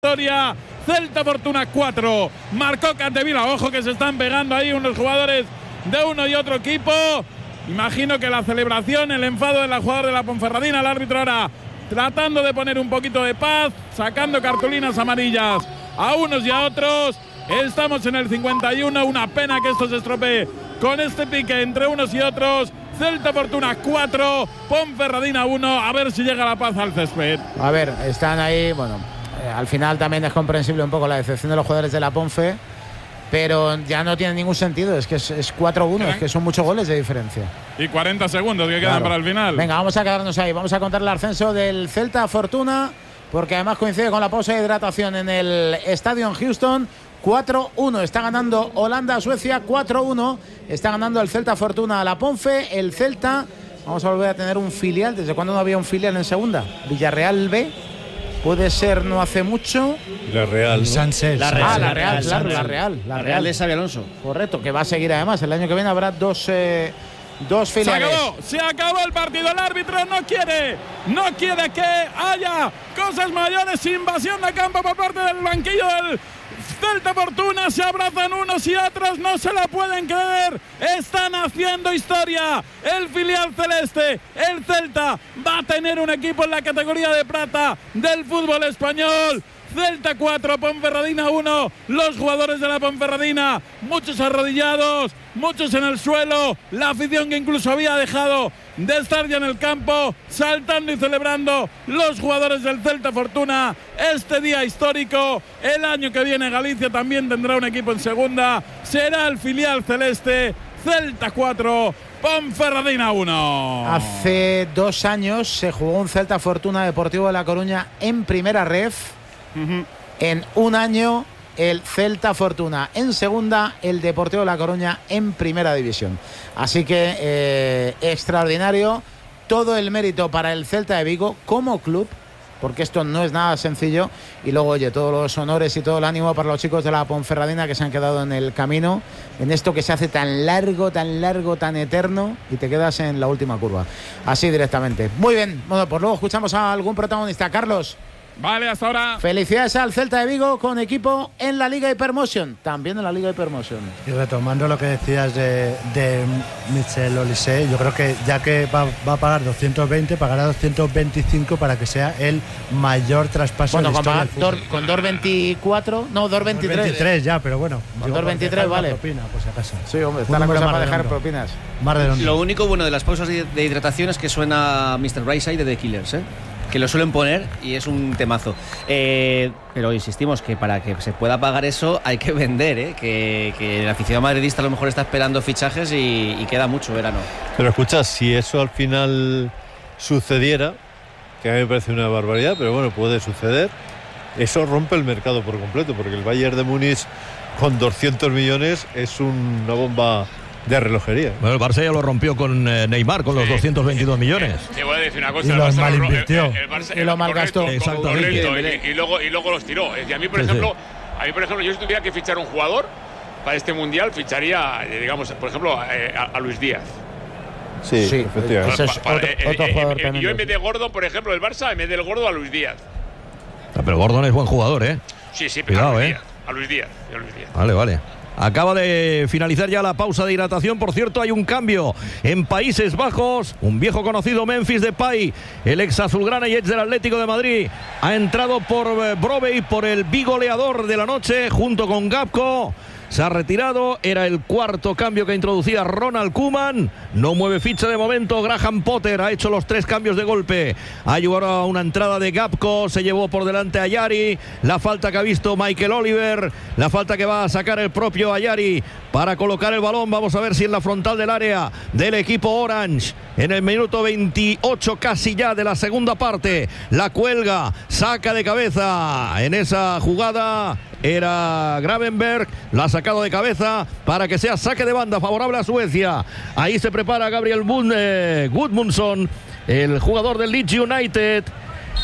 Victoria, Celta Fortuna 4, marcó Capdevila. Ojo que se están pegando ahí unos jugadores de uno y otro equipo. Imagino que la celebración, el enfado de la jugadora de la Ponferradina, el árbitro ahora tratando de poner un poquito de paz, sacando cartulinas amarillas a unos y a otros. Estamos en el 51, una pena que esto se estropee con este pique entre unos y otros. Celta Fortuna 4, Ponferradina 1, a ver si llega la paz al césped. A ver, están ahí, bueno, al final también es comprensible un poco la decepción de los jugadores de la Ponfe, pero ya no tiene ningún sentido, es que es 4-1, es que son muchos goles de diferencia. Y 40 segundos que quedan para el final. Venga, vamos a quedarnos ahí, vamos a contar el ascenso del Celta Fortuna, porque además coincide con la pausa de hidratación en el estadio en Houston. 4-1, está ganando Holanda a Suecia, 4-1, está ganando el Celta Fortuna a la Ponfe. El Celta, vamos a volver a tener un filial. ¿Desde cuándo no había un filial en segunda? Villarreal B, puede ser no hace mucho. La Real, ¿no? La Real, claro, la Real de Xabi Alonso. Correcto, que va a seguir además, el año que viene habrá dos filiales. Se acabó el partido, el árbitro no quiere que haya cosas mayores, invasión de campo por parte del banquillo del Celta Fortuna, se abrazan unos y otros, no se la pueden creer, están haciendo historia. El filial celeste, el Celta, va a tener un equipo en la categoría de plata del fútbol español. Celta 4, Ponferradina 1, los jugadores de la Ponferradina, muchos arrodillados, muchos en el suelo, la afición que incluso había dejado de estar ya en el campo, saltando y celebrando los jugadores del Celta Fortuna. Este día histórico, el año que viene Galicia también tendrá un equipo en segunda, será el filial celeste. Celta 4, Ponferradina 1. Hace 2 años se jugó un Celta Fortuna Deportivo de La Coruña en primera ref. En un año el Celta Fortuna en segunda, el Deportivo de La Coruña en primera división. Así que extraordinario, todo el mérito para el Celta de Vigo como club, porque esto no es nada sencillo. Y luego, oye, todos los honores y todo el ánimo para los chicos de la Ponferradina que se han quedado en el camino, en esto que se hace tan largo, tan eterno, y te quedas en la última curva. Así directamente. Muy bien, bueno, pues luego escuchamos a algún protagonista. Carlos. Vale, hasta ahora. Felicidades al Celta de Vigo con equipo en la Liga Hypermotion. También en la Liga Hypermotion. Y retomando lo que decías de Michel Olise, yo creo que ya que va a pagar 220, pagará 225 para que sea el mayor traspaso de la historia del fútbol. Con 2.24, no, 2.23. 2.23 ya, pero bueno. Con 2.23 vale. Propina, por si acaso. Sí, hombre, está la cosa para dejar propinas. Lo único bueno de las pausas de hidratación es que suena Mr. Brightside de The Killers, que lo suelen poner y es un temazo. Pero insistimos que para que se pueda pagar eso hay que vender, que el aficionado madridista a lo mejor está esperando fichajes y queda mucho verano. Pero escucha, si eso al final sucediera, que a mí me parece una barbaridad, pero bueno, puede suceder, eso rompe el mercado por completo, porque el Bayern de Múnich con 200 millones es una bomba de relojería. Bueno, el Barça ya lo rompió con Neymar, con los 222 millones. Te voy a decir una cosa. Y los malinvirtió. Y lo malgastó. Y luego los tiró. Es decir, a mí, por ejemplo, yo si tuviera que fichar un jugador para este Mundial, ficharía, digamos, por ejemplo, a Luis Díaz. Sí, efectivamente. Ese es otro jugador también. Yo en vez de Gordo, por ejemplo, el Barça, en vez del Gordo, a Luis Díaz. Pero Gordon es buen jugador, Sí, pero cuidado, a Luis Díaz. Vale. Acaba de finalizar ya la pausa de hidratación. Por cierto, hay un cambio en Países Bajos. Un viejo conocido, Memphis Depay, el ex azulgrana y ex del Atlético de Madrid, ha entrado por Brobbey, por el bigoleador de la noche, junto con Gakpo. Se ha retirado, era el cuarto cambio que introducía Ronald Koeman. No mueve ficha de momento. Graham Potter ha hecho los 3 cambios de golpe. Ha ayudado a una entrada de Gakpo, se llevó por delante a Ayari. La falta que ha visto Michael Oliver, la falta que va a sacar el propio Ayari para colocar el balón. Vamos a ver si en la frontal del área del equipo Orange, en el minuto 28 casi ya de la segunda parte, la cuelga, saca de cabeza en esa jugada. Era Gravenberg, la ha sacado de cabeza para que sea saque de banda favorable a Suecia. Ahí se prepara Gabriel Gudmundsson, el jugador del Leeds United.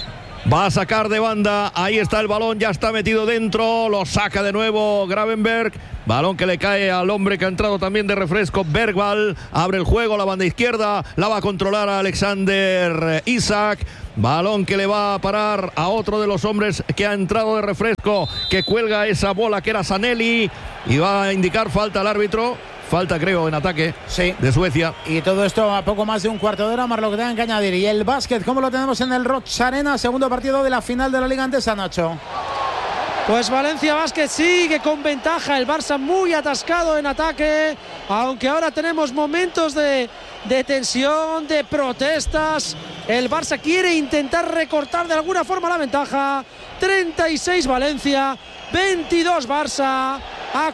Va a sacar de banda, ahí está el balón, ya está metido dentro, lo saca de nuevo Gravenberch, balón que le cae al hombre que ha entrado también de refresco, Bergvall, abre el juego, la banda izquierda, la va a controlar a Alexander Isak, balón que le va a parar a otro de los hombres que ha entrado de refresco, que cuelga esa bola que era Sanelli, y va a indicar falta al árbitro. Falta, creo, en ataque de Suecia. Y todo esto a poco más de un cuarto de hora, más lo que tengan que añadir. Y el básquet, ¿cómo lo tenemos en el Roig Arena? Segundo partido de la final de la Liga Endesa, Nacho. Pues Valencia Basket sigue con ventaja. El Barça muy atascado en ataque. Aunque ahora tenemos momentos de tensión, de protestas. El Barça quiere intentar recortar de alguna forma la ventaja. 36 Valencia, 22 Barça. A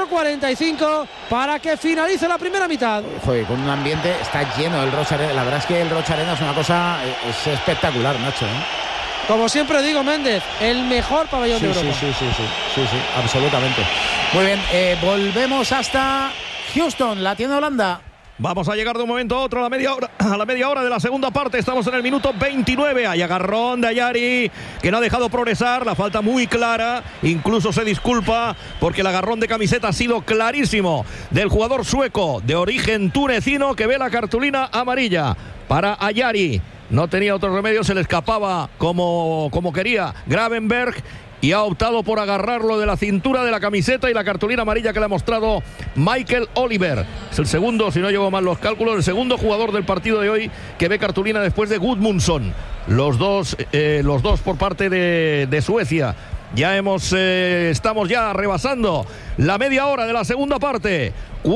4:45 para que finalice la primera mitad. Joder, con un ambiente, está lleno el Roig Arena. La verdad es que el Roig Arena es una cosa es espectacular, Nacho, ¿eh? Como siempre digo, Méndez, el mejor pabellón de Europa. Sí, absolutamente. Muy bien, volvemos hasta Houston, la tiene Holanda. Vamos a llegar de un momento a otro a la media hora de la segunda parte. Estamos en el minuto 29. Hay agarrón de Ayari, que no ha dejado progresar. La falta muy clara. Incluso se disculpa porque el agarrón de camiseta ha sido clarísimo del jugador sueco de origen tunecino que ve la cartulina amarilla para Ayari. No tenía otro remedio, se le escapaba como quería Gravenberch. Y ha optado por agarrarlo de la cintura de la camiseta y la cartulina amarilla que le ha mostrado Michael Oliver. Es el segundo, si no llevo mal los cálculos, el segundo jugador del partido de hoy que ve cartulina después de Gudmundsson. Los dos por parte de Suecia. Ya estamos ya rebasando la media hora de la segunda parte.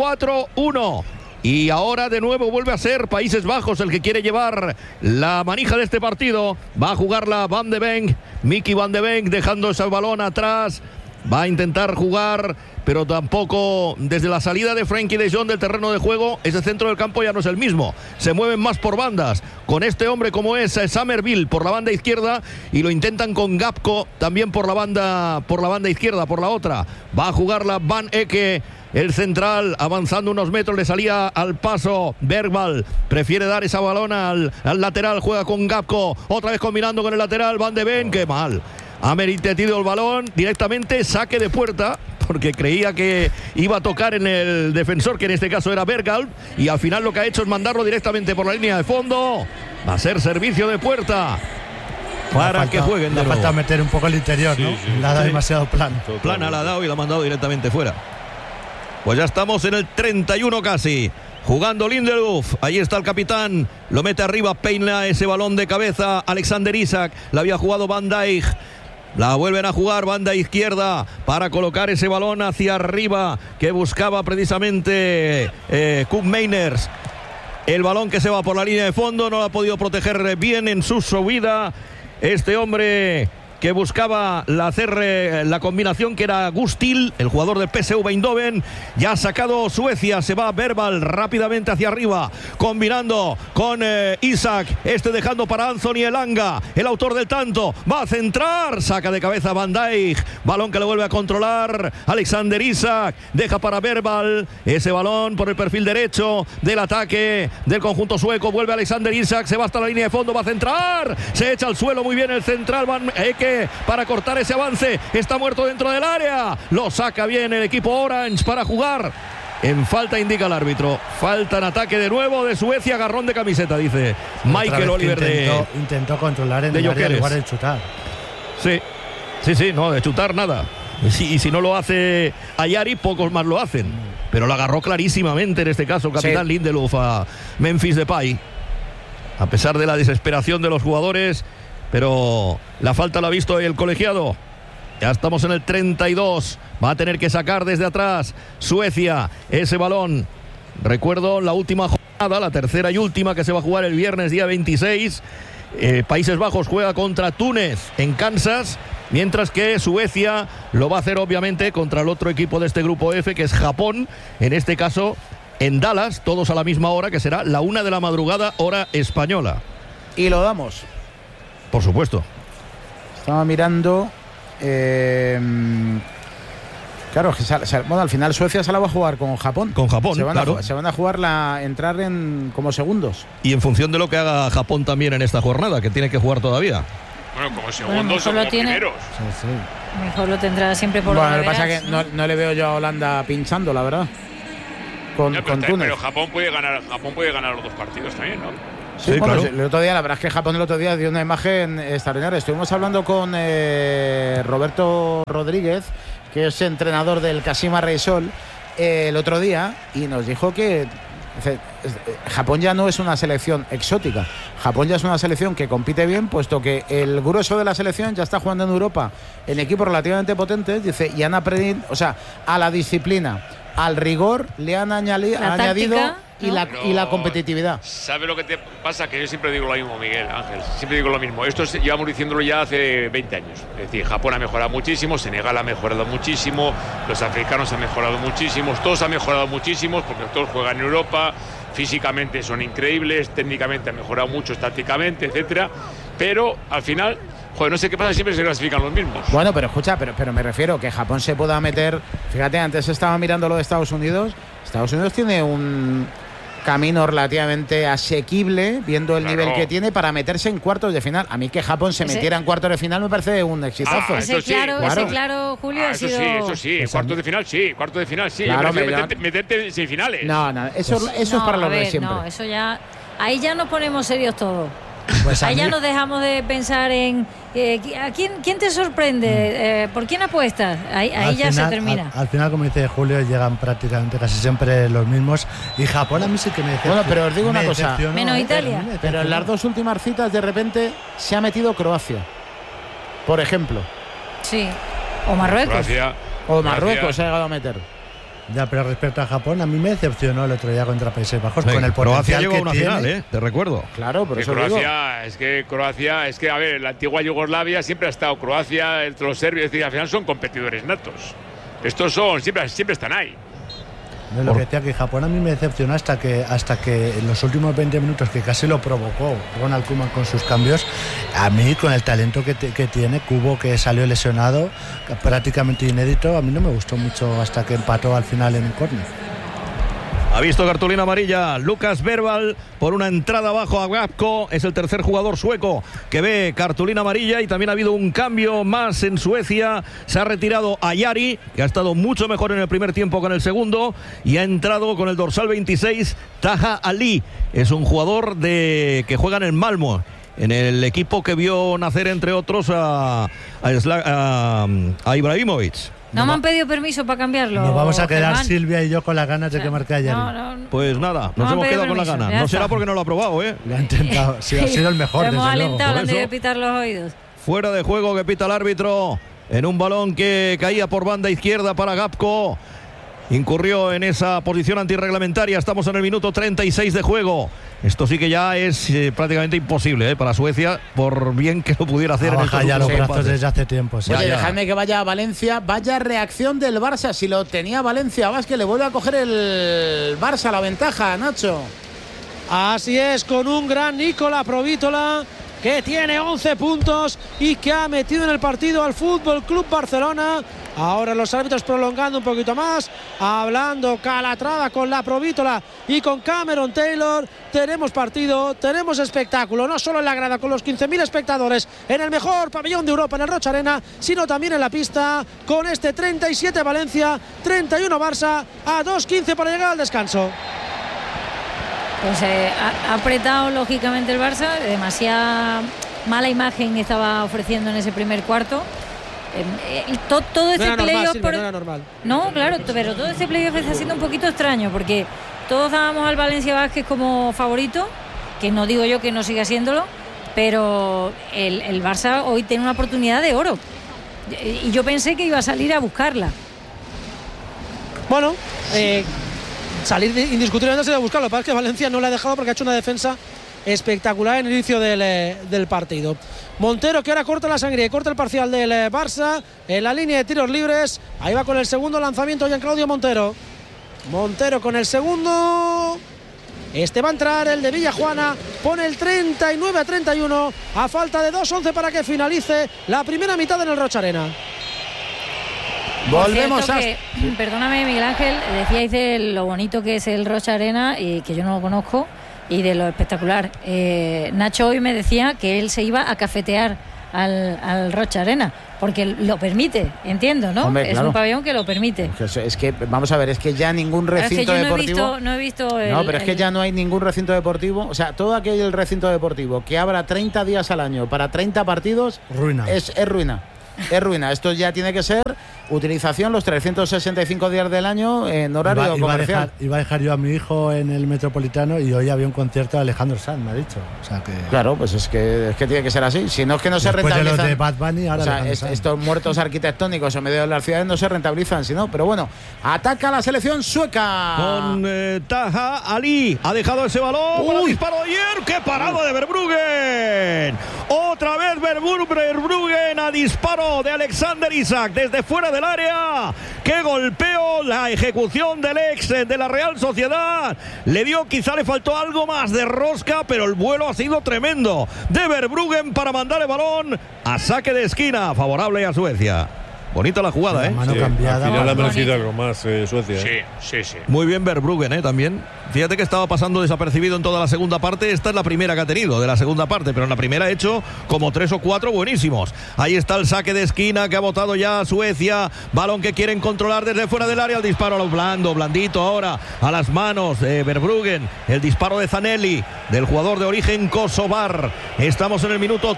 4-1. Y ahora de nuevo vuelve a ser Países Bajos el que quiere llevar la manija de este partido. Va a jugarla Van de Ven, Mickey Van de Ven, dejando ese balón atrás. Va a intentar jugar, pero tampoco desde la salida de Frenkie de Jong del terreno de juego. Ese centro del campo ya no es el mismo. Se mueven más por bandas. Con este hombre como es Summerville por la banda izquierda. Y lo intentan con Gapco también por la banda izquierda, por la otra. Va a jugarla Van Ecke. El central avanzando unos metros, le salía al paso Bergvall, prefiere dar esa balón al lateral, juega con Gapco, otra vez combinando con el lateral Van de Ven, qué mal. Ha metido el balón directamente, saque de puerta, porque creía que iba a tocar en el defensor, que en este caso era Bergvall, y al final lo que ha hecho es mandarlo directamente por la línea de fondo. Va a ser servicio de puerta para que jueguen de nuevo. Le falta meter un poco el interior, ¿no? Le ha dado demasiado plano. Plana la ha dado y la ha mandado directamente fuera. Pues ya estamos en el 31 casi. Jugando Lindelöf. Ahí está el capitán. Lo mete arriba. Peina ese balón de cabeza. Alexander Isak. La había jugado Van Dijk. La vuelven a jugar. Banda izquierda. Para colocar ese balón hacia arriba. Que buscaba precisamente Koop Meiners. El balón que se va por la línea de fondo. No lo ha podido proteger bien en su subida. Este hombre que buscaba hacer la combinación, que era Gustil, el jugador de PSV Eindhoven. Ya ha sacado Suecia, se va Bergvall rápidamente hacia arriba, combinando con Isak, dejando para Anthony Elanga, el autor del tanto, va a centrar, saca de cabeza Van Dijk, balón que lo vuelve a controlar Alexander Isak, deja para Bergvall, ese balón por el perfil derecho del ataque del conjunto sueco, vuelve Alexander Isak, se va hasta la línea de fondo, va a centrar, se echa al suelo muy bien el central Van Ecke para cortar ese avance, está muerto dentro del área, lo saca bien el equipo Orange para jugar en falta, indica el árbitro. Falta en ataque de nuevo de Suecia, agarrón de camiseta, dice Michael Oliver. Intentó controlar en el área en lugar de chutar. Sí, no, de chutar nada. Y si no lo hace Ayari, pocos más lo hacen. Pero lo agarró clarísimamente en este caso el capitán Lindelöf a Memphis Depay. A pesar de la desesperación de los jugadores, pero la falta la ha visto el colegiado. Ya estamos en el 32. Va a tener que sacar desde atrás Suecia ese balón. Recuerdo la última jornada, la tercera y última, que se va a jugar el viernes día 26. Países Bajos juega contra Túnez en Kansas, mientras que Suecia lo va a hacer obviamente contra el otro equipo de este grupo F, que es Japón, en este caso en Dallas, todos a la misma hora, que será la 1 de la madrugada, hora española. Y lo damos. Por supuesto. Estaba mirando. Claro, bueno, al final Suecia se la va a jugar con Japón. Con Japón, claro. Se van a jugar entrar como segundos. Y en función de lo que haga Japón también en esta jornada, que tiene que jugar todavía. Bueno, como segundos o como primeros. Sí. Mejor lo tendrá siempre por Bueno, lo que pasa es que no le veo yo a Holanda pinchando, la verdad. Con Túnez. Pero Japón puede ganar los 2 partidos también, ¿no? Sí, bueno, claro. El otro día, la verdad es que Japón el otro día dio una imagen extraordinaria. Estuvimos hablando con Roberto Rodríguez, que es entrenador del Kashima Reysol, el otro día, y nos dijo que Japón ya no es una selección exótica. Japón ya es una selección que compite bien, puesto que el grueso de la selección ya está jugando en Europa en equipos relativamente potentes, dice, y han aprendido, o sea, a la disciplina, al rigor le han añadido y la competitividad. ¿Sabe lo que te pasa? Que yo siempre digo lo mismo, Miguel Ángel, siempre digo lo mismo. Esto llevamos diciéndolo ya hace 20 años. Es decir, Japón ha mejorado muchísimo, Senegal ha mejorado muchísimo, los africanos han mejorado muchísimo, todos han mejorado muchísimo porque todos juegan en Europa, físicamente son increíbles, técnicamente han mejorado mucho, tácticamente, etcétera. Pero al final, joder, no sé qué pasa, siempre se clasifican los mismos. Bueno, pero escucha, pero me refiero que Japón se pueda meter. Fíjate, antes estaba mirando lo de Estados Unidos. Estados Unidos tiene un camino relativamente asequible, viendo el nivel que tiene, para meterse en cuartos de final. A mí que Japón se metiera en cuartos de final me parece un exitazo. Ese claro, Julio, ha sido... Eso sí, cuartos de final sí. Claro, meterte en semifinales. No, eso es para los de siempre. No, eso ya... Ahí ya nos ponemos serios todos. Pues ahí ya nos dejamos de pensar en ¿a quién te sorprende? ¿Por quién apuestas? Ahí ya se termina. Al final, como dice Julio, llegan prácticamente casi siempre los mismos. Y Japón a mí sí que me decepcionó. Bueno, pero os digo una cosa. Menos Italia. Pero en las 2 últimas citas, de repente, se ha metido Croacia. Por ejemplo. Sí. O Marruecos. Marruecos se ha llegado a meter. Ya, pero respecto a Japón, a mí me decepcionó el otro día contra Países Bajos, con el Croacia potencial llegó que a una tiene. final, te recuerdo. Claro, por eso Croacia, a ver, la antigua Yugoslavia siempre ha estado Croacia, entre los serbios, es decir, al final son competidores natos. Estos siempre están ahí. No, lo que decía, que Japón a mí me decepcionó hasta que en los últimos 20 minutos, que casi lo provocó Ronald Koeman con sus cambios, a mí con el talento que tiene Kubo, que salió lesionado, prácticamente inédito, a mí no me gustó mucho hasta que empató al final en un córner. Ha visto cartulina amarilla Lucas Verbal por una entrada abajo a Gapko. Es el tercer jugador sueco que ve cartulina amarilla, y también ha habido un cambio más en Suecia. Se ha retirado a Yari, que ha estado mucho mejor en el primer tiempo que en el segundo, y ha entrado con el dorsal 26 Taha Ali. Es un jugador que juega en el Malmö, en el equipo que vio nacer, entre otros, a Ibrahimovic. No me han pedido permiso para cambiarlo. Nos vamos a quedar, Germán. Silvia y yo, con las ganas de que marque ayer. Pues nada, nos hemos quedado con las ganas. No será porque no lo ha probado, Lo ha intentado, sí, ha sido el mejor. Hemos desde alentado luego. antes de pitar los oídos. Fuera de juego que pita el árbitro en un balón que caía por banda izquierda para Gapko. Incurrió en esa posición antirreglamentaria. Estamos en el minuto 36 de juego. Esto sí que ya es prácticamente imposible para Suecia, por bien que lo pudiera hacer en el ya los brazos desde hace tiempo. Sí. Oye, dejadme que vaya a Valencia. Vaya reacción del Barça. Si lo tenía Valencia Vázquez, le vuelve a coger el Barça la ventaja, Nacho. Así es, con un gran Nicola Provítola, que tiene 11 puntos y que ha metido en el partido al Fútbol Club Barcelona. Ahora los árbitros prolongando un poquito más, hablando Calatrava con la Provítola y con Cameron Taylor. Tenemos partido, tenemos espectáculo, no solo en la grada con los 15.000 espectadores en el mejor pabellón de Europa, en el Rocha Arena, sino también en la pista, con este 37 Valencia, 31 Barça, a 2:15 para llegar al descanso. Pues ha apretado lógicamente el Barça, demasiada mala imagen estaba ofreciendo en ese primer cuarto. Todo ese playoff no era normal. No, claro, pero todo ese playoff está siendo un poquito extraño, porque todos dábamos al Valencia Vázquez como favorito, que no digo yo que no siga siéndolo, pero el Barça hoy tiene una oportunidad de oro, y yo pensé que iba a salir a buscarla. Bueno, salir indiscutiblemente se iba a buscarlo. Lo que pasa es que Valencia no le ha dejado, porque ha hecho una defensa espectacular en el inicio del partido. Montero, que ahora corta la sangre y corta el parcial del Barça en la línea de tiros libres. Ahí va con el segundo lanzamiento Gianclaudio Montero. Montero con el segundo. Este va a entrar el de Villajuana. Pone el 39-31 a falta de 2:11 para que finalice la primera mitad en el Rocha Arena. Volvemos a... Perdóname, Miguel Ángel, decíais de lo bonito que es el Rocha Arena, y que yo no lo conozco, y de lo espectacular. Nacho hoy me decía que él se iba a cafetear al Rocha Arena, porque lo permite, entiendo, ¿no? Hombre, es claro. un pabellón que lo permite. Es que, vamos a ver, es que ya ningún recinto deportivo... No he visto pero es que ya no hay ningún recinto deportivo. O sea, todo aquel recinto deportivo que abra 30 días al año para 30 partidos... Ruina. Es ruina. Es ruina. Esto ya tiene que ser utilización los 365 días del año en horario comercial. Iba a dejar yo a mi hijo en el Metropolitano y hoy había un concierto de Alejandro Sanz, me ha dicho. O sea que... Claro, pues es que tiene que ser así. Si no es que no se rentabilizan. Después de los de Bad Bunny, ahora o sea, estos muertos arquitectónicos en medio de las ciudades no se rentabilizan, sino. Pero bueno, ataca la selección sueca. Con Taha Ali. Ha dejado ese balón. Para el disparo de ayer. ¡Qué parada de Verbruggen! Otra vez Verbruggen a disparo de Alexander Isak desde fuera del área. ¡Qué golpeo! La ejecución del ex de la Real Sociedad. Le dio, quizá le faltó algo más de rosca, pero el vuelo ha sido tremendo de Verbruggen para mandar el balón a saque de esquina, favorable a Suecia. Bonita la jugada, la mano Sí, cambiada. al final ha merecido algo más Suecia. Sí. Muy bien Verbruggen, también. Fíjate que estaba pasando desapercibido en toda la segunda parte. Esta es la primera que ha tenido de la segunda parte, pero en la primera ha hecho como 3 o 4 buenísimos. Ahí está el saque de esquina que ha botado ya Suecia. Balón que quieren controlar desde fuera del área. El disparo a lo blandito ahora a las manos de Verbruggen. El disparo de Zanelli, del jugador de origen kosovar. Estamos en el minuto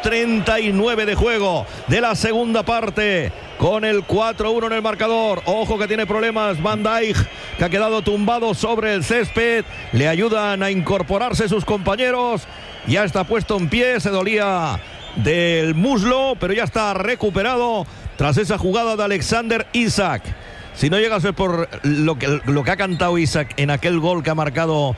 39 de juego de la segunda parte, con el 4-1 en el marcador. Ojo que tiene problemas Van Dijk, que ha quedado tumbado sobre el césped. Le ayudan a incorporarse sus compañeros. Ya está puesto en pie, se dolía del muslo, pero ya está recuperado tras esa jugada de Alexander Isak. Si no llega a ser por lo que ha cantado Isak en aquel gol que ha marcado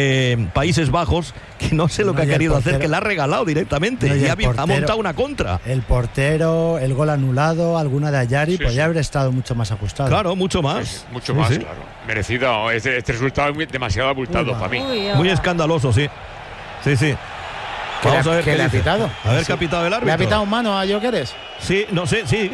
Países Bajos, que no sé lo que ha querido hacer, que la ha regalado directamente. Y ha montado una contra. El portero, el gol anulado, alguna de Ayari, podría haber estado mucho más ajustado. Claro, mucho más. Mucho más, claro. Merecido. Este resultado es demasiado abultado para mí. Muy escandaloso, sí. Vamos a ver qué le ha pitado. A ver qué ha pitado el árbitro. ¿Le ha pitado mano a Gyökeres? Sí, no sé, sí.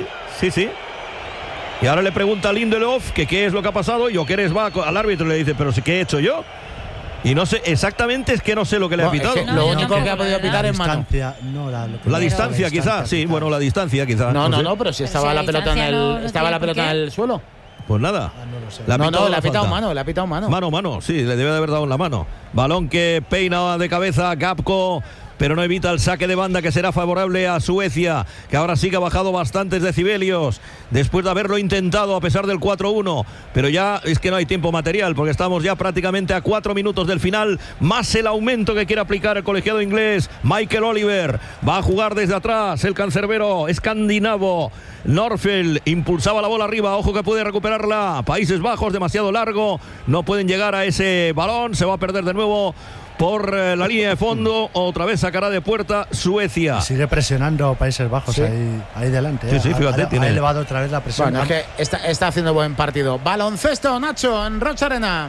Y ahora le pregunta a Lindelof que qué es lo que ha pasado, y Gyökeres va al árbitro y le dice, pero ¿qué he hecho yo? Y no sé, exactamente es que no sé lo que le ha pitado. Es que lo único que ha podido pitar es mano. La distancia quizá, sí, bueno, la distancia quizá. No, pero si estaba la pelota en el suelo. Pues nada. Le ha pitado mano. Mano, sí, le debe de haber dado en la mano. Balón que peina de cabeza Gapco, pero no evita el saque de banda, que será favorable a Suecia, que ahora sí que ha bajado bastantes decibelios después de haberlo intentado a pesar del 4-1, pero ya es que no hay tiempo material, porque estamos ya prácticamente a 4 minutos del final, más el aumento que quiere aplicar el colegiado inglés. Michael Oliver va a jugar desde atrás, el cancerbero escandinavo. Norfeld impulsaba la bola arriba, ojo que puede recuperarla Países Bajos, demasiado largo, no pueden llegar a ese balón, se va a perder de nuevo por la línea de fondo. Otra vez sacará de puerta Suecia. Sigue presionando Países Bajos ahí delante. Sí, fíjate, ha elevado otra vez la presión. Bueno, es que está haciendo buen partido. Baloncesto, Nacho, en Rocha Arena.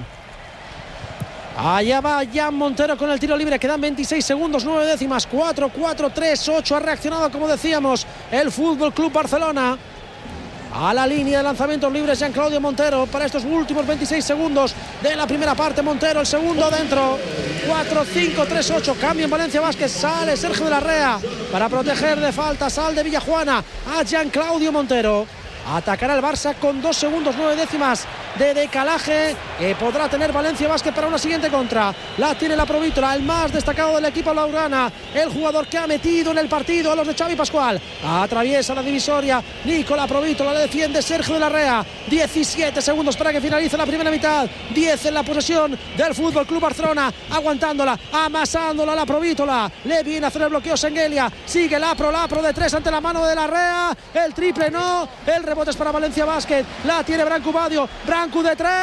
Allá va Jan Montero con el tiro libre. Quedan 26 segundos, 9 décimas. 4-4-3-8. Ha reaccionado, como decíamos, el Fútbol Club Barcelona. A la línea de lanzamientos libres Jean Claudio Montero para estos últimos 26 segundos de la primera parte. Montero, el segundo dentro. 4-5-3-8. Cambio en Valencia Basket. Sale Sergio de la Rea para proteger de falta. Sal de Villajuana a Jean Claudio Montero. Atacará el Barça con 2 segundos 9 décimas de decalaje. Podrá tener Valencia Basket para una siguiente contra. La tiene la Provítola, el más destacado del equipo blaugrana, el jugador que ha metido en el partido a los de Xavi Pascual. Atraviesa la divisoria Nicola Provítola, le defiende Sergio de la Rea. 17 segundos para que finalice la primera mitad. 10 en la posesión del Fútbol Club Barcelona, aguantándola, amasándola la Provítola. Le viene a hacer el bloqueo Sengelia. Sigue Lapro de 3 ante la mano de la Rea. El triple no, el rebote es para Valencia Basket. La tiene Branco Badio. Branco de 3.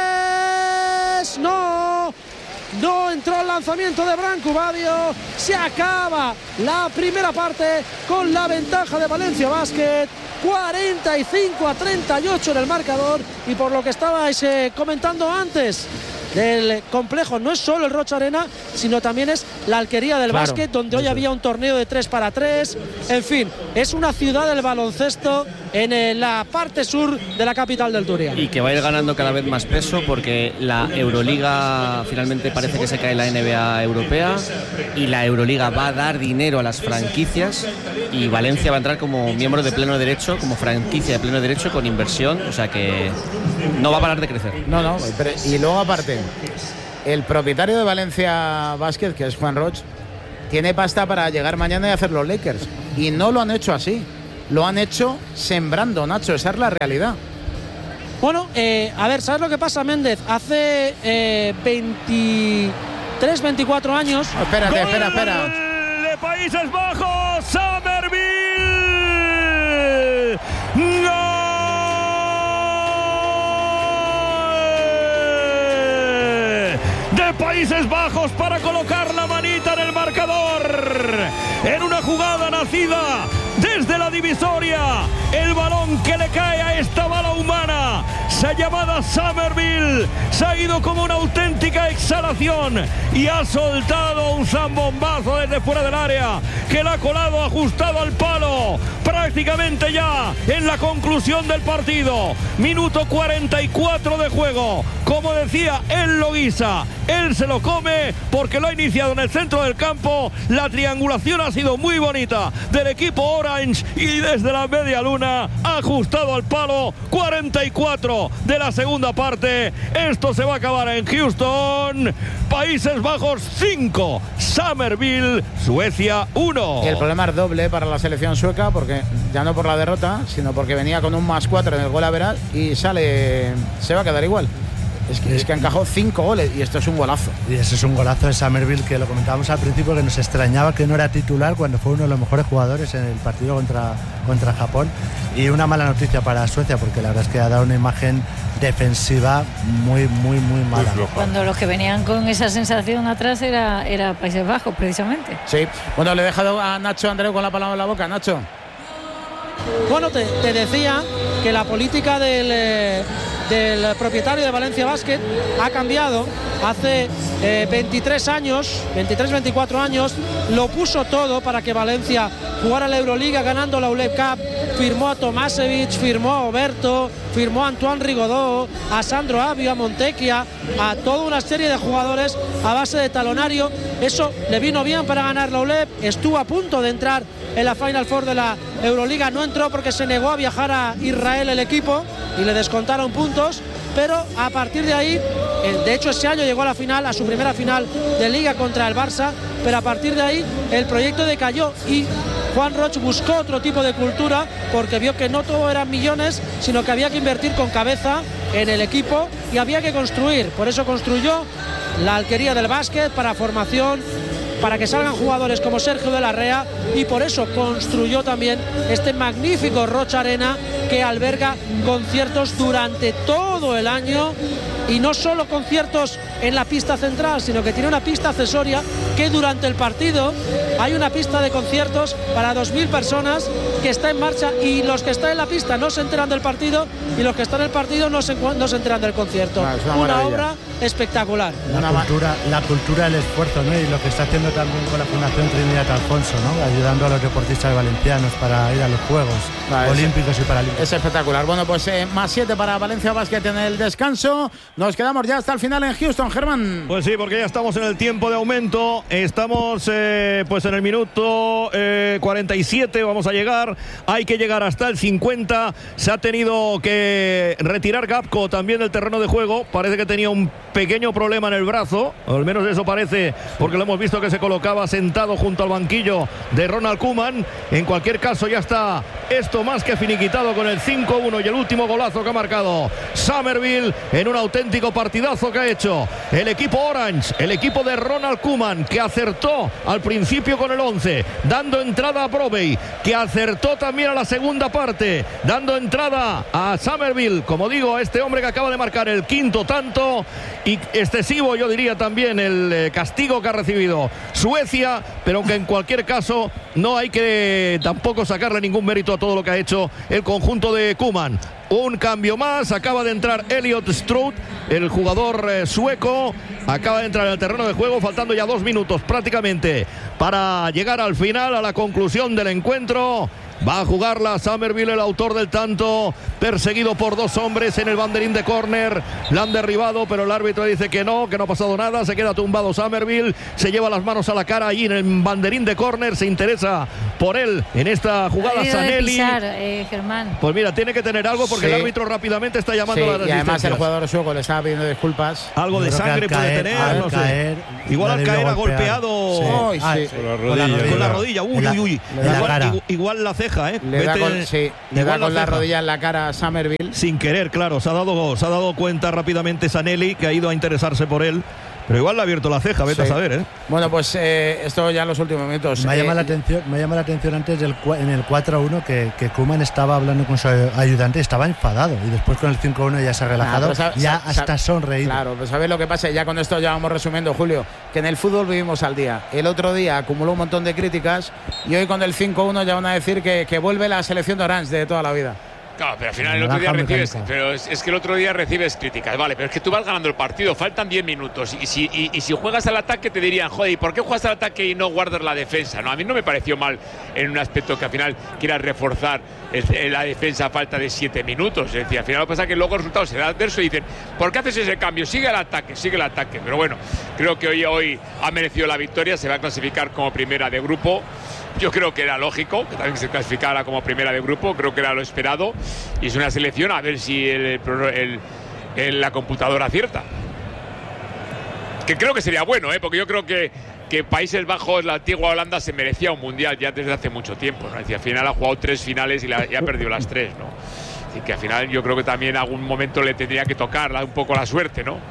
No entró el lanzamiento de Branco Badio. Se acaba la primera parte con la ventaja de Valencia Basket. 45-38 en el marcador. Y por lo que estabais comentando antes del complejo, no es solo el Rocha Arena, sino también es la Alquería del Básquet, donde hoy había un torneo de 3 para 3. En fin, es una ciudad del baloncesto en la parte sur de la capital del Turia. Y que va a ir ganando cada vez más peso porque la Euroliga finalmente parece que se cae en la NBA europea y la Euroliga va a dar dinero a las franquicias y Valencia va a entrar como miembro de pleno derecho, como franquicia de pleno derecho con inversión, o sea que no va a parar de crecer. No, pero, y luego aparte, el propietario de Valencia Basket, que es Juan Roig, tiene pasta para llegar mañana y hacer los Lakers. Y no lo han hecho así. Lo han hecho sembrando, Nacho. Esa es la realidad. Bueno, a ver, ¿sabes lo que pasa, Méndez? Hace 23, 24 años... Espérate. De Países Bajos, Summerville. ¡Gol! De Países Bajos para colocar la manita en el marcador. En una jugada nacida desde la divisoria, el balón que le cae a esta bala humana, se llamada Summerville, se ha ido como una auténtica exhalación y ha soltado un zambombazo desde fuera del área que la ha colado ajustado al palo, prácticamente ya en la conclusión del partido. Minuto 44 de juego. Como decía, él lo guisa, él se lo come porque lo ha iniciado en el centro del campo. La triangulación ha sido muy bonita del equipo Orange y desde la media luna ha ajustado al palo. 44 de la segunda parte. Esto se va a acabar en Houston. Países Bajos 5, Summerville, Suecia 1. El problema es doble para la selección sueca, porque ya no por la derrota, sino porque venía con un +4 en el gol average y se va a quedar igual. Es que ha encajado 5 goles y esto es un golazo. Y ese es un golazo de Summerville, que lo comentábamos al principio, que nos extrañaba que no era titular cuando fue uno de los mejores jugadores en el partido contra Japón. Y una mala noticia para Suecia, porque la verdad es que ha dado una imagen defensiva muy mala. Cuando los que venían con esa sensación atrás era Países Bajos, precisamente. Sí. Bueno, le he dejado a Nacho Andreu con la palabra en la boca. Nacho. Bueno, te decía que la política del propietario de Valencia Basket ha cambiado. Hace 23, 24 años lo puso todo para que Valencia jugara la Euroliga, ganando la ULEB Cup. Firmó a Tomasevic, firmó a Oberto, firmó a Antoine Rigaudot, a Sandro Avio, a Montecchia, a toda una serie de jugadores a base de talonario. Eso le vino bien para ganar la ULEB. Estuvo a punto de entrar en la Final Four de la Euroliga, no entró porque se negó a viajar a Israel el equipo y le descontaron puntos, pero a partir de ahí, de hecho ese año llegó a la final, a su primera final de Liga contra el Barça, pero a partir de ahí el proyecto decayó y Juan Roig buscó otro tipo de cultura porque vio que no todo eran millones, sino que había que invertir con cabeza en el equipo y había que construir. Por eso construyó la alquería del básquet para formación, para que salgan jugadores como Sergio de la Rea, y por eso construyó también este magnífico Roig Arena que alberga conciertos durante todo el año, y no solo conciertos en la pista central, sino que tiene una pista accesoria que durante el partido hay una pista de conciertos para 2.000 personas que está en marcha, y los que están en la pista no se enteran del partido y los que están en el partido no se enteran del concierto. Una obra espectacular. La cultura del esfuerzo, ¿no? Y lo que está haciendo también con la Fundación Trinidad Alfonso, ¿no? Ayudando a los deportistas valencianos para ir a los Juegos Olímpicos y Paralímpicos. Es espectacular. Bueno, pues +7 para Valencia Basket en el descanso. Nos quedamos ya hasta el final en Houston, Germán. Pues sí, porque ya estamos en el tiempo de aumento. Estamos pues en el minuto 47 vamos a llegar. Hay que llegar hasta el 50. Se ha tenido que retirar Gapco también del terreno de juego. Parece que tenía un pequeño problema en el brazo, o al menos eso parece, porque lo hemos visto que se colocaba sentado junto al banquillo de Ronald Koeman. En cualquier caso, ya está esto más que finiquitado con el 5-1 y el último golazo que ha marcado Summerville en un auténtico partidazo que ha hecho el equipo Orange, el equipo de Ronald Koeman, que acertó al principio con el 11, dando entrada a Provey, que acertó también a la segunda parte, dando entrada a Summerville, como digo, a este hombre que acaba de marcar el quinto tanto, y excesivo, yo diría también, el castigo que ha recibido Suecia, pero aunque en cualquier caso no hay que tampoco sacarle ningún mérito a todo lo que ha hecho el conjunto de Koeman. Un cambio más, acaba de entrar Elliot Stroud, el jugador sueco, acaba de entrar en el terreno de juego, faltando ya 2 minutos prácticamente para llegar al final, a la conclusión del encuentro. Va a jugarla Summerville, el autor del tanto, perseguido por 2 hombres en el banderín de córner. La han derribado, pero el árbitro dice que no ha pasado nada. Se queda tumbado Summerville, se lleva las manos a la cara allí en el banderín de córner. Se interesa por él en esta jugada Sanelli. Germán. Pues mira, tiene que tener algo porque el árbitro rápidamente está llamando a las asistencias. Y además el jugador sueco le estaba pidiendo disculpas. Algo de sangre puede tener, no sé. Igual al caer ha golpeado con la rodilla. Igual la ceja, le da con la rodilla en la cara a Summerville. Sin querer, claro. Se ha dado cuenta rápidamente Sanelli, que ha ido a interesarse por él. Pero igual le ha abierto la ceja, vete a saber, ¿eh? Bueno, pues esto ya en los últimos minutos. Me llama la atención antes en el 4-1 que Koeman estaba hablando con su ayudante, estaba enfadado, y después con el 5-1 ya se ha relajado, hasta sonreído. Claro, pues sabes lo que pasa, ya con esto ya vamos resumiendo, Julio, que en el fútbol vivimos al día. El otro día acumuló un montón de críticas y hoy con el 5-1 ya van a decir que vuelve la selección de Orange de toda la vida. Claro, pero al final el otro día recibes, pero es que el otro día recibes críticas, vale, pero es que tú vas ganando el partido, faltan 10 minutos y si juegas al ataque te dirían, joder, ¿y por qué juegas al ataque y no guardas la defensa? No, a mí no me pareció mal en un aspecto que al final quieras reforzar la defensa a falta de 7 minutos, es decir, al final lo que pasa es que luego el resultado será adverso y dicen, ¿por qué haces ese cambio? Sigue el ataque, pero bueno, creo que hoy ha merecido la victoria, se va a clasificar como primera de grupo. Yo creo que era lógico que también se clasificara como primera de grupo, creo que era lo esperado y es una selección a ver si la computadora acierta. Que creo que sería bueno, porque yo creo que Países Bajos, la antigua Holanda, se merecía un mundial ya desde hace mucho tiempo, ¿no? Es decir, al final ha jugado 3 finales y ha perdido las 3, ¿no? Así que al final yo creo que también en algún momento le tendría que tocar un poco la suerte, ¿no?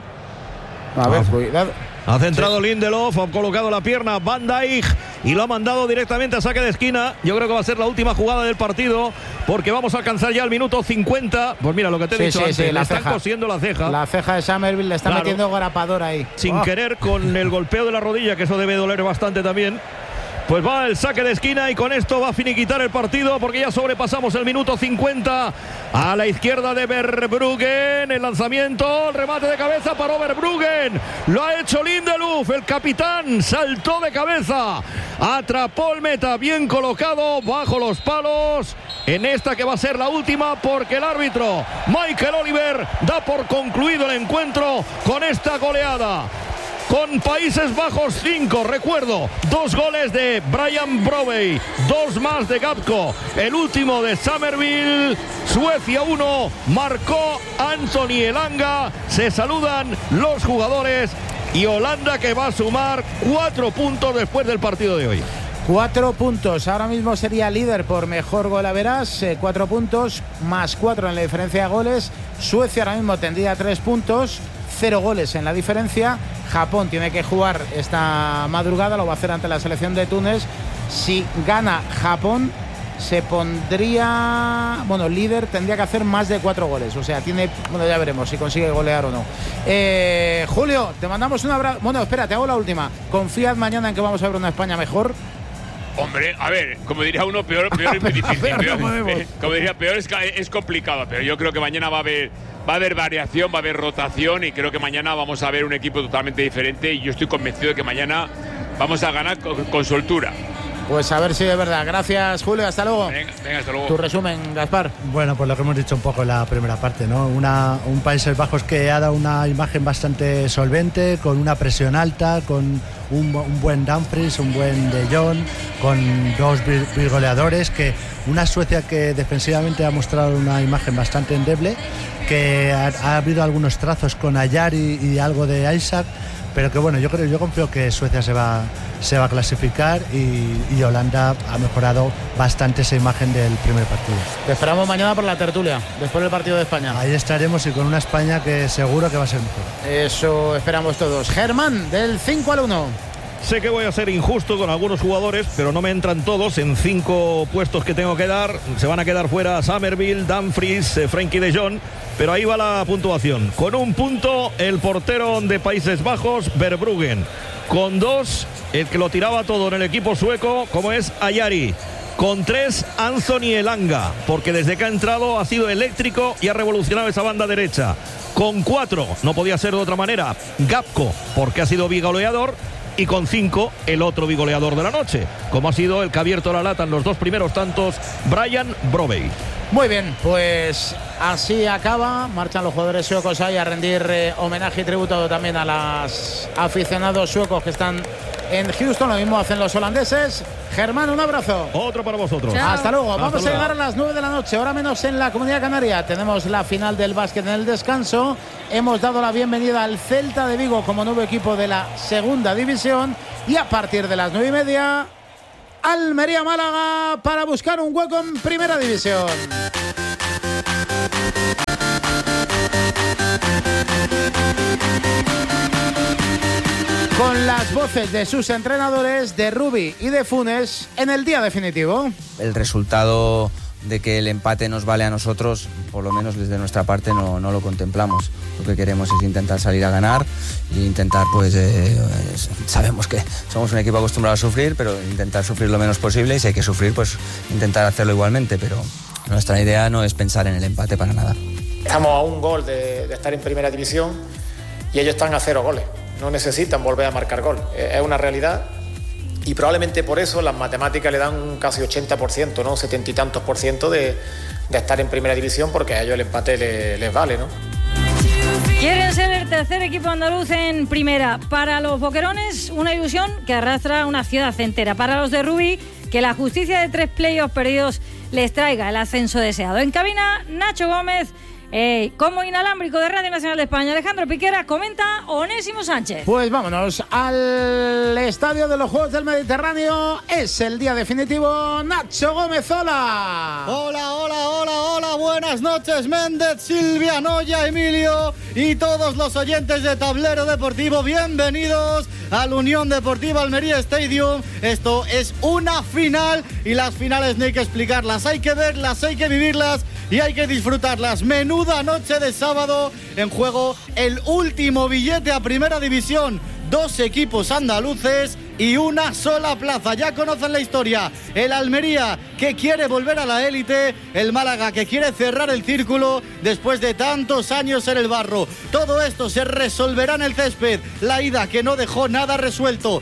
A ver, cuidado. Ha centrado Lindelof, ha colocado la pierna Van Dijk y lo ha mandado directamente a saque de esquina. Yo creo que va a ser la última jugada del partido porque vamos a alcanzar ya el minuto 50. Pues mira lo que te he dicho antes, le están cosiendo la ceja. La ceja de Summerville le está metiendo grapador ahí. Sin querer, con el golpeo de la rodilla, que eso debe doler bastante también. Pues va el saque de esquina y con esto va a finiquitar el partido porque ya sobrepasamos el minuto 50. A la izquierda de Verbruggen, el lanzamiento, el remate de cabeza para Verbruggen. Lo ha hecho Lindelof, el capitán, saltó de cabeza. Atrapó el meta, bien colocado, bajo los palos. En esta que va a ser la última porque el árbitro Michael Oliver da por concluido el encuentro con esta goleada. Con Países Bajos 5, recuerdo, 2 goles de Brian Brobey, 2 más de Gapco, el último de Summerville. Suecia 1, marcó Anthony Elanga. Se saludan los jugadores y Holanda, que va a sumar 4 puntos después del partido de hoy. 4 puntos, ahora mismo sería líder por mejor golaveras, 4 puntos más 4 en la diferencia de goles. Suecia ahora mismo tendría 3 puntos, 0 goles en la diferencia. Japón tiene que jugar esta madrugada, lo va a hacer ante la selección de Túnez. Si gana Japón, se pondría, líder, tendría que hacer más de 4 goles. O sea, ya veremos si consigue golear o no. Julio, te mandamos un abrazo. Bueno, espera, te hago la última. ¿Confías mañana en que vamos a ver una España mejor? Hombre, a ver, como diría uno, peor es muy difícil. Como diría, peor es complicado, pero yo creo que mañana va a haber variación, va a haber rotación y creo que mañana vamos a ver un equipo totalmente diferente y yo estoy convencido de que mañana vamos a ganar con soltura. Pues a ver si es verdad. Gracias, Julio. Hasta luego. Venga, hasta luego. Tu resumen, Gaspar. Bueno, pues lo que hemos dicho un poco en la primera parte, ¿no? Un Países Bajos que ha dado una imagen bastante solvente, con una presión alta, con un buen Dumfries, un buen De Jong, con 2 goleadores, que una Suecia que defensivamente ha mostrado una imagen bastante endeble, que ha habido algunos trazos con Ayari y algo de Isaac, pero que bueno, yo confío que Suecia se va a clasificar y Holanda ha mejorado bastante esa imagen del primer partido. Te esperamos mañana por la tertulia, después del partido de España. Ahí estaremos y con una España que seguro que va a ser mejor. Eso esperamos todos. Germán, del 5 al 1. Sé que voy a ser injusto con algunos jugadores, pero no me entran todos en 5 puestos que tengo que dar. Se van a quedar fuera Summerville, Dumfries, Frenkie de Jong, pero ahí va la puntuación. Con 1 punto el portero de Países Bajos, Verbruggen. Con 2 el que lo tiraba todo en el equipo sueco, como es Ayari. Con 3 Anthony Elanga, porque desde que ha entrado ha sido eléctrico y ha revolucionado esa banda derecha. Con 4, no podía ser de otra manera, Gapco, porque ha sido bigoleador. y con 5 el otro bigoleador de la noche, como ha sido el que ha abierto la lata en los 2 primeros tantos, Brian Brobey. Muy bien, pues así acaba. Marchan los jugadores suecos ahí a rendir homenaje y tributo también a los aficionados suecos que están en Houston. Lo mismo hacen los holandeses. Germán, un abrazo. Otro para vosotros. Chao. Hasta luego. Hasta Vamos luego. a llegar a las 9 de la noche, hora menos en la Comunidad Canaria. Tenemos la final del básquet en el descanso. Hemos dado la bienvenida al Celta de Vigo como nuevo equipo de la segunda división. Y a partir de las 9:30, Almería-Málaga para buscar un hueco en primera división. Con las voces de sus entrenadores, de Rubi y de Funes, en el día definitivo. El resultado de que el empate nos vale a nosotros, por lo menos desde nuestra parte no lo contemplamos. Lo que queremos es intentar salir a ganar e intentar, pues sabemos que somos un equipo acostumbrado a sufrir, pero intentar sufrir lo menos posible, y si hay que sufrir, pues intentar hacerlo igualmente, pero nuestra idea no es pensar en el empate para nada. Estamos a un gol de estar en primera división y ellos están a 0 goles. No necesitan volver a marcar gol. Es una realidad y probablemente por eso las matemáticas le dan un casi 80%, ¿no? 70 y tantos % de estar en primera división, porque a ellos el empate les vale, ¿no? Quieren ser el tercer equipo andaluz en primera. Para los boquerones, una ilusión que arrastra una ciudad entera. Para los de Rubí, que la justicia de 3 playoffs perdidos les traiga el ascenso deseado. En cabina, Nacho Gómez. Como inalámbrico de Radio Nacional de España, Alejandro Piquera, comenta Onésimo Sánchez. Pues vámonos al estadio de los Juegos del Mediterráneo. Es el día definitivo. Nacho Gómez, hola. Hola, buenas noches, Méndez, Silvia, Noya, Emilio y todos los oyentes de Tablero Deportivo. Bienvenidos al Unión Deportiva Almería Stadium. Esto es una final y las finales no hay que explicarlas, hay que verlas, hay que vivirlas y hay que disfrutarlas. Menuda noche de sábado, en juego el último billete a primera división. 2 equipos andaluces y una sola plaza. Ya conocen la historia. El Almería, que quiere volver a la élite. El Málaga, que quiere cerrar el círculo después de tantos años en el barro. Todo esto se resolverá en el césped. La ida, que no dejó nada resuelto.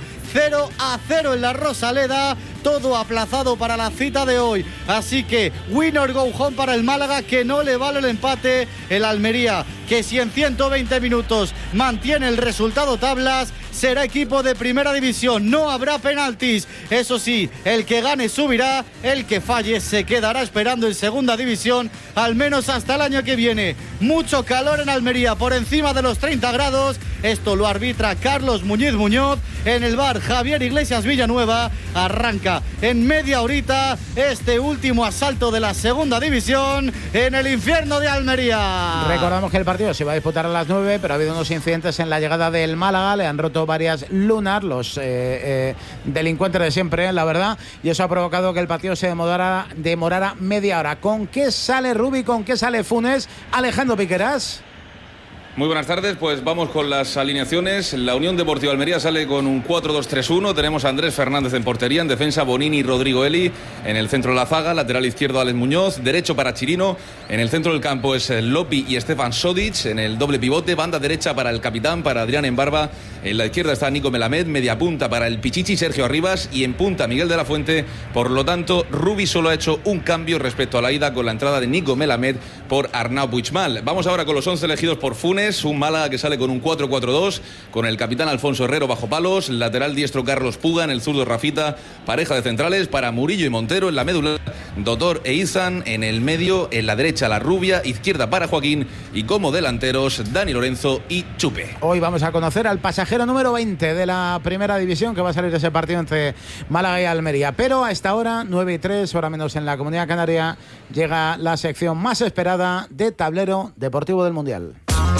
0-0 en la Rosaleda, todo aplazado para la cita de hoy. Así que win or go home para el Málaga, que no le vale el empate. El Almería, que si en 120 minutos mantiene el resultado tablas, será equipo de primera división. No habrá penaltis. Eso sí, el que gane subirá, el que falle se quedará esperando en segunda división, al menos hasta el año que viene. Mucho calor en Almería, por encima de los 30 grados. Esto lo arbitra Carlos Muñiz Muñoz. En el bar Javier Iglesias Villanueva. Arranca en media horita este último asalto de la segunda división en el infierno de Almería. Recordamos que el partido se va a disputar a las 9, pero ha habido unos incidentes en la llegada del Málaga. Le han roto varias lunas, los delincuentes de siempre, la verdad, y eso ha provocado que el partido se demorara media hora. ¿Con qué sale Rubi? ¿Con qué sale Funes? Alejandro Piqueras. Muy buenas tardes, pues vamos con las alineaciones. La Unión Deportiva Almería sale con un 4-2-3-1. Tenemos a Andrés Fernández en portería, en defensa Bonini y Rodrigo Eli, en el centro de la zaga, lateral izquierdo Alex Muñoz, derecho para Chirino, en el centro del campo es Lopi y Stefan Sodic, en el doble pivote, banda derecha para el capitán, para Adrián Embarba, en la izquierda está Nico Melamed, media punta para el Pichichi Sergio Arribas y en punta Miguel de la Fuente. Por lo tanto, Rubi solo ha hecho un cambio respecto a la ida, con la entrada de Nico Melamed por Arnau Puigmal. Vamos ahora con los 11 elegidos por Funes. Un Málaga que sale con un 4-4-2, con el capitán Alfonso Herrero bajo palos, lateral diestro Carlos Puga, en el zurdo Rafita, pareja de centrales para Murillo y Montero, en la médula Dotor e Izan, en el medio, en la derecha La Rubia, izquierda para Joaquín y como delanteros Dani Lorenzo y Chupe. Hoy vamos a conocer al pasajero número 20 de la primera división, que va a salir de ese partido entre Málaga y Almería. Pero a esta hora, 9:03, hora menos en la Comunidad Canaria, llega la sección más esperada de Tablero Deportivo del Mundial.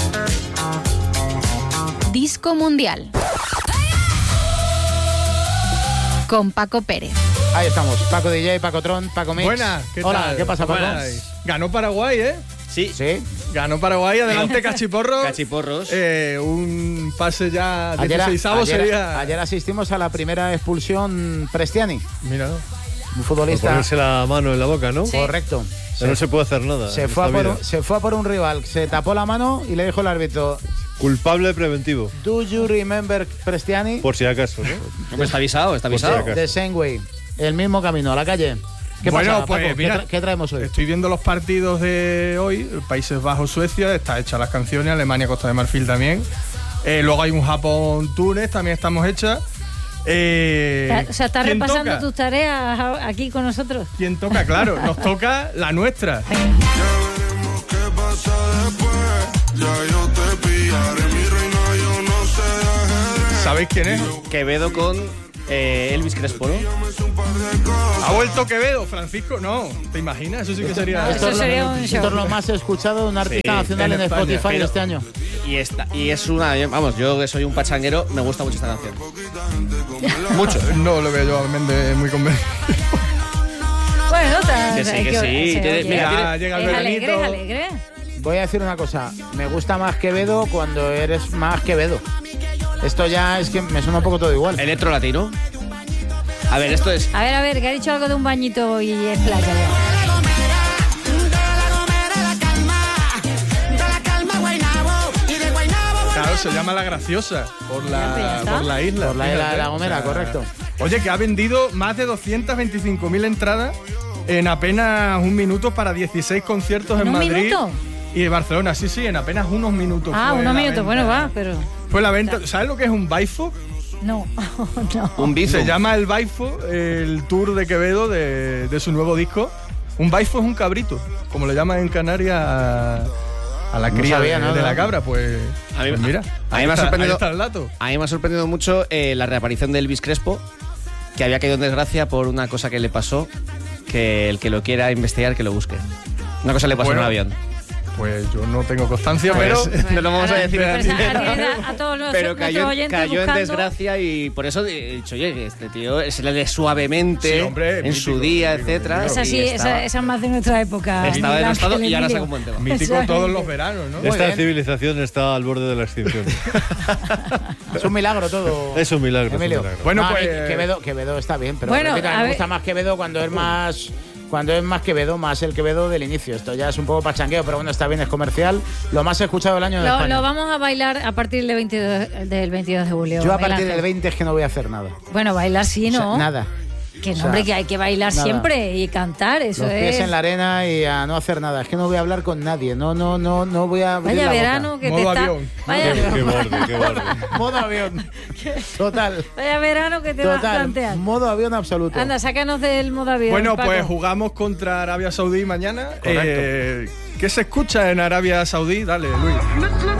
Disco Mundial con Paco Pérez. Ahí estamos, Paco DJ, Paco Tron, Paco Mix. Buenas, ¿qué Hola, tal? ¿qué pasa, Paco? Ganó Paraguay, ¿eh? Sí. Ganó Paraguay, adelante Cachiporros. Cachiporros. Un pase ya 16avo sería. Ayer asistimos a la primera expulsión Prestiani. Mira. Un futbolista. Por ponerse la mano en la boca, ¿no? Sí. Correcto. No se puede hacer nada. Se fue a por un rival, se tapó la mano y le dijo el árbitro: Culpable preventivo. Do you remember Prestiani? Por si acaso, ¿no? Está avisado, está avisado. The same way. El mismo camino, a la calle. ¿Qué bueno, pasa, pues Paco? mira, ¿Qué traemos hoy? Estoy viendo los partidos de hoy. Países Bajos, Suecia, está hecha las canciones. Alemania, Costa de Marfil también. Luego hay un Japón-Túnez, también estamos hechas. O sea, estás repasando tus tareas aquí con nosotros. ¿Quién toca? Claro, nos toca la nuestra. ¿Sabéis quién es? Quevedo con Elvis Crespo, ¿no? ¿Ha vuelto Quevedo? ¿Francisco? No, ¿te imaginas? Eso sí que sería... Esto es lo más escuchado de un artista nacional en Spotify pero, este año. Y es una... Vamos, yo que soy un pachanguero, me gusta mucho esta canción. Mucho. No lo veo yo a Méndez muy convencido. Bueno, que sí. Mira, llega el veranito. Es alegre. Voy a decir una cosa. Me gusta más Quevedo cuando eres más Quevedo. Esto ya es que me suena un poco todo igual. Electro latino. A ver, esto es... A ver, que ha dicho algo de un bañito y es playa ya. Claro, se llama La Graciosa por la isla. Por la isla de La Gomera, correcto. Oye, que ha vendido más de 225.000 entradas en apenas un minuto para 16 conciertos en Madrid. ¿Un minuto? Y en Barcelona, sí, en apenas unos minutos. Unos minutos, bueno, va, pero... Fue la venta. ¿Sabes lo que es un baifo? No. Un bifo. Se llama el baifo, el tour de Quevedo de su nuevo disco. Un baifo es un cabrito, como le llaman en Canarias a la cría de la cabra. Pues mira, a mí me ha sorprendido. Ahí está el dato. A mí me ha sorprendido mucho la reaparición de Elvis Crespo, que había caído en desgracia por una cosa que le pasó, que el que lo quiera investigar, que lo busque. Una cosa le pasó en un avión. Pues yo no tengo constancia, pero no lo vamos a decir. A todos pero nuestros oyentes cayó en desgracia y por eso he dicho, oye, este tío es el de Suavemente, en mítico, su día, etcétera. Esa sí, esa es más de nuestra época. Estaba denostado y ahora saca un buen tema. Mítico todos los veranos, ¿no? Esta civilización está al borde de la extinción. Es un milagro todo. Es un milagro. Emilio. Bueno, pues Quevedo está bien, pero bueno, me gusta más Quevedo cuando es más... Cuando es más Quevedo, más el Quevedo del inicio. Esto ya es un poco pachangueo, pero bueno, está bien, es comercial. Lo más escuchado del año en España. Lo vamos a bailar a partir del 22 de julio. Yo a partir del 20 es que no voy a hacer nada. Bueno, bailar sí, ¿no? O sea, nada. Que no, hombre, que hay que bailar siempre y cantar, eso Los pies es. en la arena y a no hacer nada. Es que no voy a hablar con nadie. No voy a abrir Vaya la verano boca. que Modo te está... avión. Vaya... Qué borde. Modo avión. Total. Vaya verano que te vas a plantear. Modo avión absoluto. Anda, sácanos del modo avión. Bueno, Paco. pues jugamos contra Arabia Saudí mañana. Correcto. ¿Qué se escucha en Arabia Saudí? Dale, Luis.